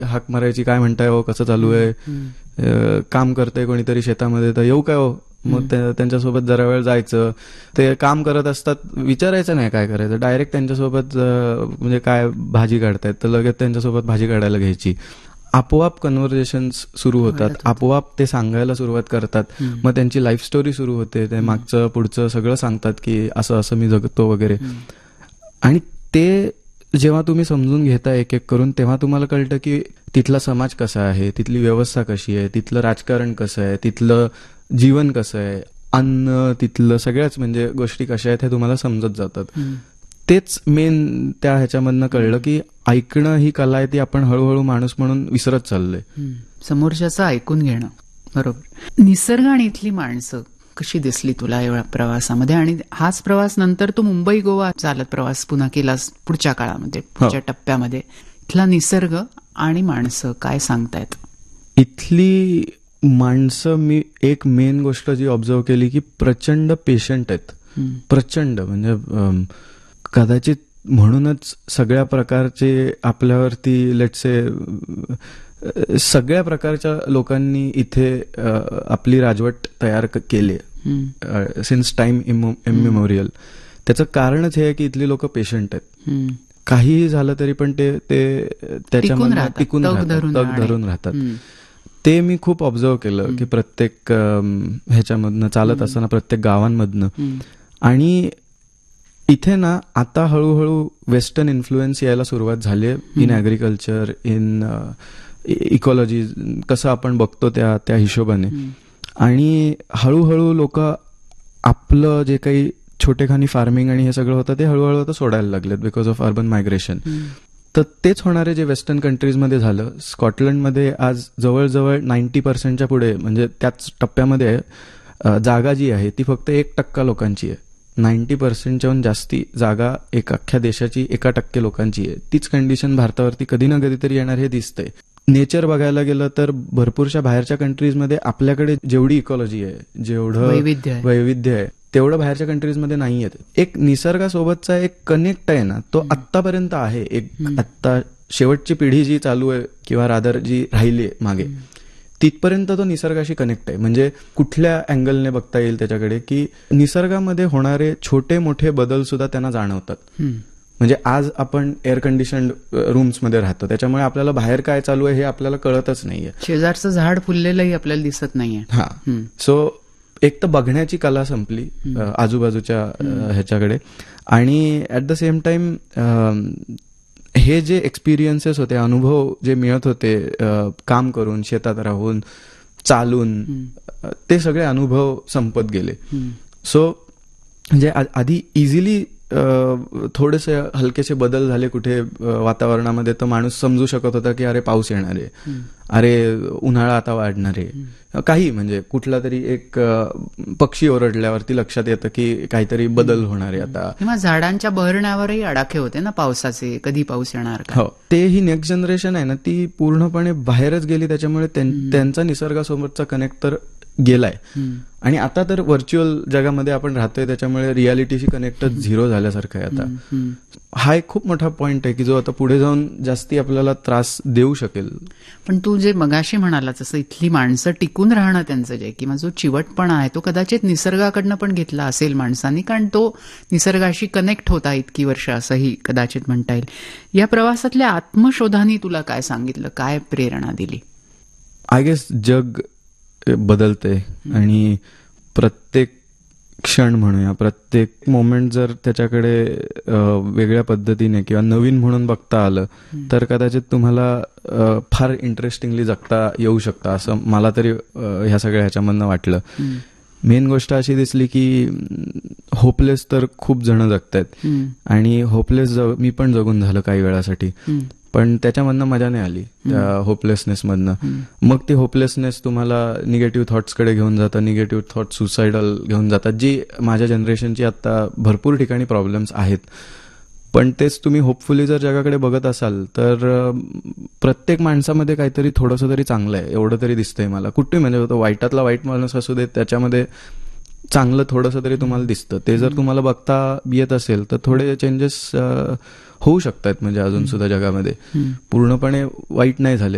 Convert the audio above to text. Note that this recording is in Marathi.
हाक मारायची, काय म्हणताय हो, कसं चालू आहे, काम करतंय कोणीतरी शेतामध्ये तर येऊ काय हो, मग त्यांच्यासोबत जरा वेळ जायचं. ते काम करत असतात, विचारायचं नाही काय करायचं, डायरेक्ट त्यांच्यासोबत म्हणजे काय भाजी काढतायत तर लगेच त्यांच्यासोबत भाजी काढायला घ्यायची. आपोआप कन्व्हर्सेशन्स सुरू होतात, आपोआप ते सांगायला सुरुवात करतात. मग त्यांची लाईफ स्टोरी सुरू होते, ते मागचं पुढचं सगळं सांगतात की असं असं मी जगतो वगैरे. आणि ते जेव्हा तुम्ही समजून घेता एक एक करून, तेव्हा तुम्हाला कळतं की तिथला समाज कसा आहे, तिथली व्यवस्था कशी आहे, तिथलं राजकारण कसं आहे, तिथलं जीवन कसं आहे, अन्न, तिथलं सगळ्याच म्हणजे गोष्टी कशा आहेत हे तुम्हाला समजत जातात. तेच मेन त्या ह्याच्यामधनं कळलं की ऐकणं ही कला आहे, ती आपण हळूहळू माणूस म्हणून विसरत चाललोय. समोरच्याचं ऐकून घेणं. बरोबर. निसर्ग आणि इथली माणसं कशी दिसली तुला एवढ्या प्रवासामध्ये? आणि हाच प्रवास नंतर तू मुंबई गोवा चालत प्रवास पुन्हा केलास पुढच्या काळामध्ये, पुढच्या टप्प्यामध्ये. इथला निसर्ग आणि माणसं काय सांगतायत? इथली माणसं, मी एक मेन गोष्ट जी ऑब्झर्व केली की प्रचंड पेशंट आहेत. प्रचंड म्हणजे कदाचित म्हणूनच सगळ्या प्रकारचे आपल्यावरती लेट्से सगळ्या प्रकारच्या लोकांनी इथे आपली राजवट तयार केली सिन्स टाइम इमेमोरियल. त्याचं कारणच हे आहे की इथली लोक पेशंट आहेत. काहीही झालं तरी पण ते त्याच्यामध्ये टिकून राहतात, तग धरून राहतात. ते मी खूप ऑब्झर्व केलं की प्रत्येक ह्याच्यामधनं चालत असताना, प्रत्येक गावांमधनं. आणि इथे ना आता हळूहळू वेस्टर्न इन्फ्लुएन्स यायला सुरुवात झाली आहे इन ॲग्रिकल्चर, इन इकॉलॉजी, कसं आपण बघतो त्या हिशोबाने. आणि हळूहळू लोक आपलं जे काही छोटेखानी फार्मिंग आणि हे सगळं होतं ते हळूहळू आता सोडायला लागलेत बिकॉज ऑफ अर्बन मायग्रेशन. तर तेच होणारे जे वेस्टर्न कंट्रीजमध्ये झालं. स्कॉटलंडमध्ये आज जवळजवळ 90% पुढे, म्हणजे त्याच टप्प्यामध्ये जागा जी आहे ती फक्त 1% लोकांची आहे. 90% जास्ती जागा अख्ख्या देशाची 1% लोकांची आहे. तीच कंडिशन भारतावरती कधी ना कधीतरी येणार हे दिसतंय. नेचर बघायला गेलं तर भरपूरशा बाहेरच्या कंट्रीजमध्ये आपल्याकडे जेवढी इकॉलॉजी आहे, जेवढं वैविध्य आहे, तेवढं बाहेरच्या कंट्रीजमध्ये नाही आहे. एक निसर्गासोबतचा एक कनेक्ट आहे ना, तो आत्तापर्यंत आहे. आत्ता शेवटची पिढी जी चालू आहे किंवा रादर जी राहिली आहे मागे, तिथपर्यंत तो निसर्गाशी कनेक्ट आहे. म्हणजे कुठल्या अँगलने बघता येईल त्याच्याकडे की निसर्गामध्ये होणारे छोटे मोठे बदल सुद्धा त्यांना जाणवतात. म्हणजे आज आपण एअर कंडिशन्ड रूम्समध्ये राहतो, त्याच्यामुळे आपल्याला बाहेर काय चालू आहे हे आपल्याला कळतच नाहीये. शेजारचं झाड फुललेलंही आपल्याला दिसत नाहीये. हा, सो एक तर बघण्याची कला संपली आजूबाजूच्या ह्याच्याकडे. आणि ऍट द सेम टाइम हे जे एक्सपिरियन्सेस होते, अनुभव जे मिळत होते काम करून, शेतात राहून, चालून, ते सगळे अनुभव संपत गेले. सो म्हणजे आधी इझिली थोडेसे हलकेसे बदल झाले कुठे वातावरणामध्ये, तर माणूस समजू शकत होता की अरे पाऊस येणार आहे, अरे उन्हाळा आता वाढणार आहे, काही म्हणजे कुठला तरी एक पक्षी ओरडल्यावरती लक्षात येतं की काहीतरी बदल होणार आहे आता. किंवा झाडांच्या बहरण्यावरही अडाखे होते ना पावसाचे, कधी पाऊस येणार का. हो, ते ही नेक्स्ट जनरेशन आहे ना, ती पूर्णपणे बाहेरच गेली. त्याच्यामुळे त्यांचा निसर्गासोबतचा कनेक्ट तर गेलाय. आणि आता तर व्हर्च्युअल जगामध्ये आपण राहतोय, त्याच्यामुळे रियालिटीशी कनेक्टच झिरो झाल्यासारखं आहे आता. हा एक खूप मोठा पॉइंट आहे की जो आता पुढे जाऊन जास्ती आपल्याला त्रास देऊ शकेल. पण तू जे मगाशी म्हणाला तसं इथली माणसं टिकून राहणं त्यांचं जे किंवा जो चिवटपणा आहे तो कदाचित निसर्गाकडनं पण घेतला असेल माणसांनी, कारण तो निसर्गाशी कनेक्ट होता इतकी वर्ष, असंही कदाचित म्हणता येईल. या प्रवासातल्या आत्मशोधानी तुला काय सांगितलं, काय प्रेरणा दिली? आय गेस जग बदलते आणि प्रत्येक क्षण म्हणूया, प्रत्येक मोमेंट जर त्याच्याकडे वेगळ्या पद्धतीने किंवा नवीन म्हणून बघता आलं तर कदाचित तुम्हाला फार इंटरेस्टिंगली जगता येऊ शकतं, असं मला तरी ह्या सगळ्या ह्याच्यामधनं वाटलं. मेन गोष्ट अशी दिसली की होपलेस तर खूप जण जगतायत आणि होपलेस मी पण जगून झालं काही वेळासाठी, पण त्याच्यामधनं मजा नाही आली त्या होपलेसनेसमधनं. मग ती होपलेसनेस तुम्हाला निगेटिव्ह थॉट्सकडे घेऊन जातं, निगेटिव्ह थॉट सुसायडल घेऊन जातात, जी माझ्या जनरेशनची आता भरपूर ठिकाणी प्रॉब्लेम्स आहेत. पण तेच तुम्ही होपफुली जर जगाकडे बघत असाल तर प्रत्येक माणसामध्ये काहीतरी थोडंसं तरी चांगलं आहे, एवढं तरी दिसतंय मला. कुठे म्हणजे तो वाईटातला वाईट माणूस असू दे, त्याच्यामध्ये चांगलं थोडंसं तरी तुम्हाला दिसतं. ते जर तुम्हाला बघता येत असेल तर थोडे चेंजेस होऊ शकतात. म्हणजे अजून सुद्धा जगामध्ये पूर्णपणे वाईट नाही झाले.